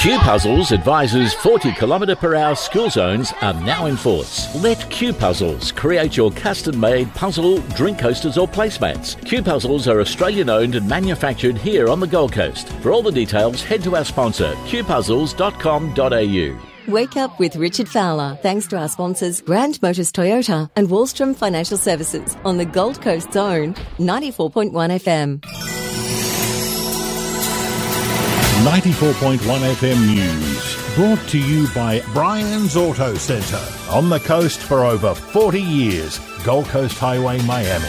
Q Puzzles advises 40 km/h school zones are now in force. Let Q Puzzles create your custom-made puzzle, drink coasters or placemats. Q Puzzles are Australian-owned and manufactured here on the Gold Coast. For all the details, head to our sponsor, qpuzzles.com.au. Wake up with Richard Fowler, thanks to our sponsors Grand Motors Toyota and Wallstrom Financial Services on the Gold Coast Zone, 94.1 FM. 94.1 FM News, brought to you by Brian's Auto Centre. On the coast for over 40 years, Gold Coast Highway, Miami.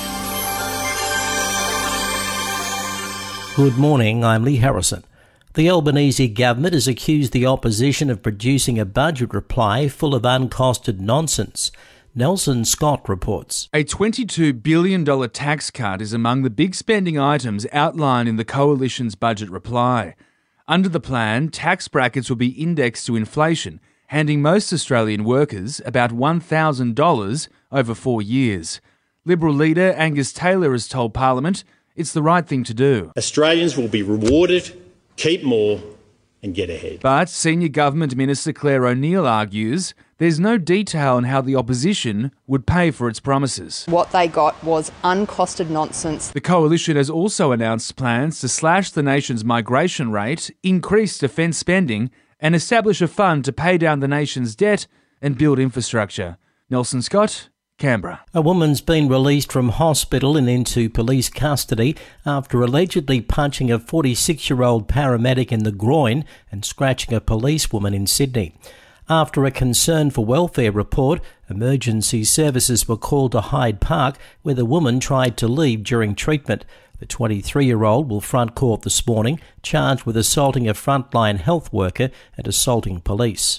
Good morning, I'm Lee Harrison. The Albanese government has accused the opposition of producing a budget reply full of uncosted nonsense. Nelson Scott reports. A $22 billion tax cut is among the big spending items outlined in the Coalition's budget reply. Under the plan, tax brackets will be indexed to inflation, handing most Australian workers about $1,000 over 4 years. Liberal leader Angus Taylor has told Parliament it's the right thing to do. Australians will be rewarded, keep more and get ahead. But Senior Government Minister Claire O'Neill argues there's no detail on how the opposition would pay for its promises. What they got was uncosted nonsense. The Coalition has also announced plans to slash the nation's migration rate, increase defence spending and establish a fund to pay down the nation's debt and build infrastructure. Nelson Scott, Canberra. A woman's been released from hospital and into police custody after allegedly punching a 46-year-old paramedic in the groin and scratching a policewoman in Sydney. After a concern for welfare report, emergency services were called to Hyde Park, where the woman tried to leave during treatment. The 23-year-old will front court this morning, charged with assaulting a frontline health worker and assaulting police.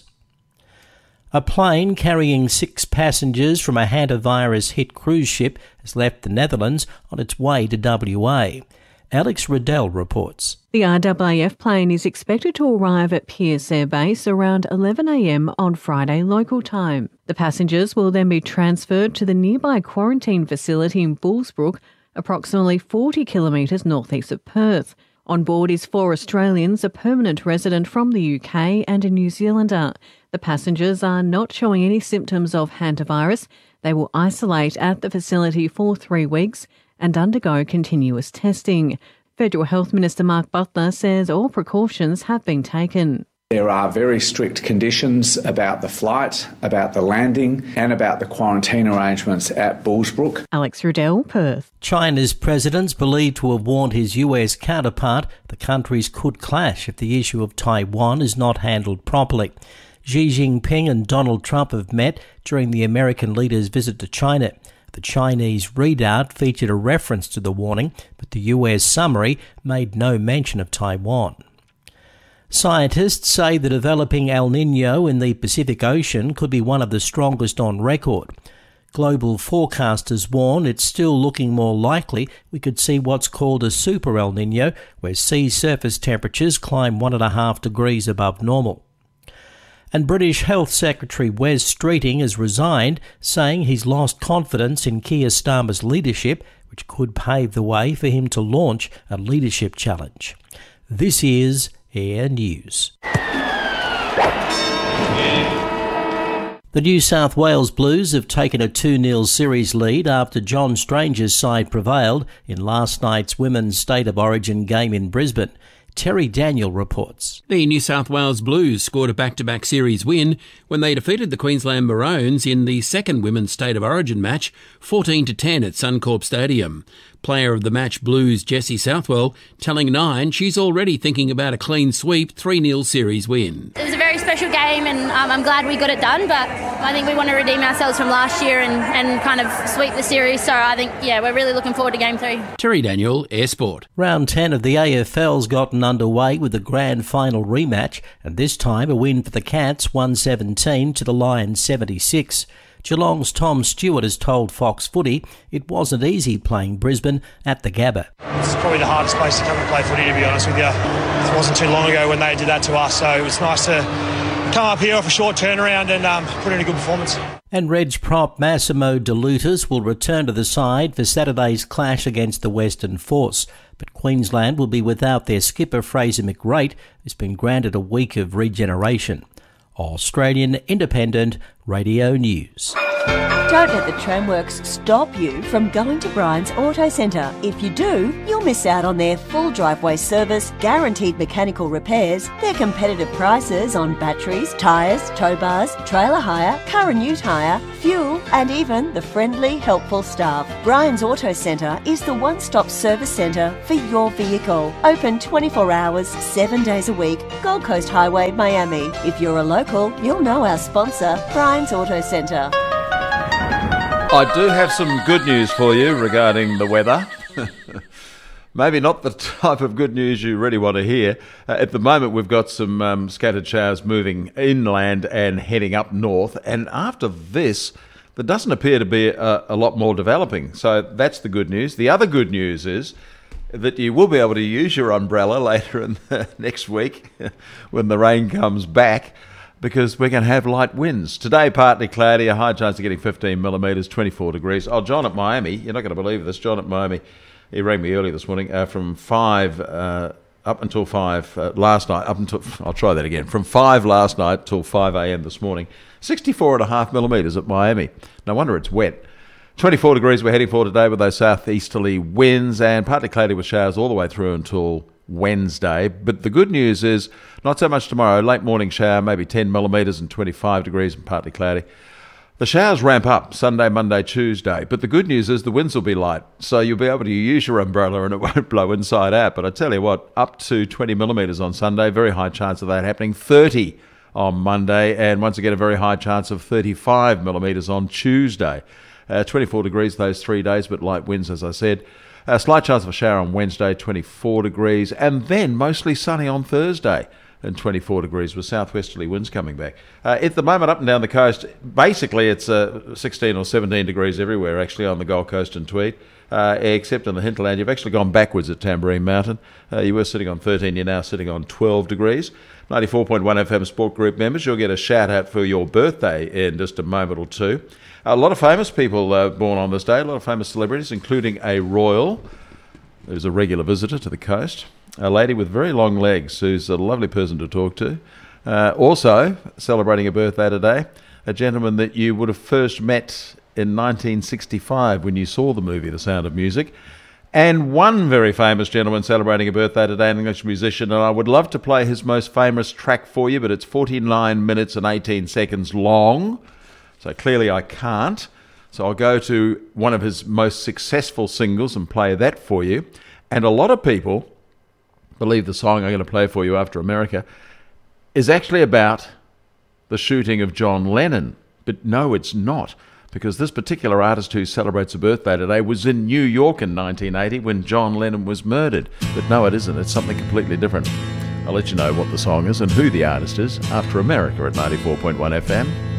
A plane carrying 6 passengers from a hantavirus-hit cruise ship has left the Netherlands on its way to WA. Alex Riddell reports. The RAAF plane is expected to arrive at Pearce Air Base around 11 a.m. on Friday local time. The passengers will then be transferred to the nearby quarantine facility in Bullsbrook, approximately 40 kilometres northeast of Perth. On board is 4 Australians, a permanent resident from the UK and a New Zealander. The passengers are not showing any symptoms of hantavirus. They will isolate at the facility for 3 weeks and undergo continuous testing. Federal Health Minister Mark Butler says all precautions have been taken. There are very strict conditions about the flight, about the landing and about the quarantine arrangements at Bullsbrook. Alex Riddell, Perth. China's president's believed to have warned his US counterpart the countries could clash if the issue of Taiwan is not handled properly. Xi Jinping and Donald Trump have met during the American leader's visit to China. The Chinese readout featured a reference to the warning, but the US summary made no mention of Taiwan. Scientists say the developing El Niño in the Pacific Ocean could be one of the strongest on record. Global forecasters warn it's still looking more likely we could see what's called a super El Niño, where sea surface temperatures climb 1.5 degrees above normal. And British Health Secretary Wes Streeting has resigned, saying he's lost confidence in Keir Starmer's leadership, which could pave the way for him to launch a leadership challenge. This is Air News. The New South Wales Blues have taken a 2-0 series lead after John Stranger's side prevailed in last night's Women's State of Origin game in Brisbane. Terry Daniel reports. The New South Wales Blues scored a back-to-back series win when they defeated the Queensland Maroons in the second Women's State of Origin match, 14-10 at Suncorp Stadium. Player of the match Blues Jessie Southwell telling Nine she's already thinking about a clean sweep 3-0 series win. It was a very special game and I'm glad we got it done, but I think we want to redeem ourselves from last year and kind of sweep the series. So I think, we're really looking forward to Game 3. Terry Daniel, Air Sport. Round 10 of the AFL's gotten underway with the grand final rematch, and this time a win for the Cats, 117 to the Lions 76. Geelong's Tom Stewart has told Fox Footy it wasn't easy playing Brisbane at the Gabba. It's probably the hardest place to come and play footy, to be honest with you. It wasn't too long ago when they did that to us, so it was nice to come up here off a short turnaround and put in a good performance. And Reg prop Massimo De Lutis will return to the side for Saturday's clash against the Western Force. But Queensland will be without their skipper Fraser McReight, who's been granted a week of regeneration. Australian Independent Radio News. Don't let the Tramworks stop you from going to Brian's Auto Centre. If you do, you'll miss out on their full driveway service, guaranteed mechanical repairs, their competitive prices on batteries, tyres, tow bars, trailer hire, car and ute hire, fuel, and even the friendly, helpful staff. Brian's Auto Centre is the one-stop service centre for your vehicle. Open 24 hours, 7 days a week. Gold Coast Highway, Miami. If you're a local, you'll know our sponsor, Brian's Auto Centre. I do have some good news for you regarding the weather. Maybe not the type of good news you really want to hear. At the moment, we've got some scattered showers moving inland and heading up north. And after this, there doesn't appear to be a lot more developing. So that's the good news. The other good news is that you will be able to use your umbrella later in the next week when the rain comes back, because we're going to have light winds. Today, partly cloudy, a high chance of getting 15 millimetres, 24 degrees. Oh, John at Miami, you're not going to believe this. John at Miami, he rang me early this morning from 5 up until 5 last night. I'll try that again. From 5 last night till 5 a.m. this morning. 64.5 millimetres at Miami. No wonder it's wet. 24 degrees we're heading for today with those southeasterly winds, and partly cloudy with showers all the way through until Wednesday. But the good news is not so much tomorrow. Late morning shower, maybe 10 millimetres and 25 degrees and partly cloudy. The showers ramp up Sunday, Monday, Tuesday. But the good news is the winds will be light, so you'll be able to use your umbrella and it won't blow inside out. But I tell you what, up to 20 millimetres on Sunday, very high chance of that happening. 30 on Monday, and once again a very high chance of 35 millimetres on Tuesday. 24 degrees those 3 days, but light winds, as I said. A slight chance of a shower on Wednesday, 24 degrees, and then mostly sunny on Thursday, and 24 degrees with southwesterly winds coming back. At the moment, up and down the coast, basically it's 16 or 17 degrees everywhere, actually, on the Gold Coast and Tweed, except in the hinterland. You've actually gone backwards at Tamborine Mountain. You were sitting on 13, you're now sitting on 12 degrees. 94.1 FM Sport Group members, you'll get a shout-out for your birthday in just a moment or two. A lot of famous people born on this day, a lot of famous celebrities, including a royal who's a regular visitor to the coast, a lady with very long legs who's a lovely person to talk to. Also, celebrating a birthday today, a gentleman that you would have first met in 1965 when you saw the movie The Sound of Music. And one very famous gentleman celebrating a birthday today, an English musician, and I would love to play his most famous track for you, but it's 49 minutes and 18 seconds long. So clearly I can't. So I'll go to one of his most successful singles and play that for you. And a lot of people believe the song I'm going to play for you after America is actually about the shooting of John Lennon. But no, it's not, because this particular artist who celebrates a birthday today was in New York in 1980 when John Lennon was murdered. But no, it isn't. It's something completely different. I'll let you know what the song is and who the artist is after America at 94.1 FM.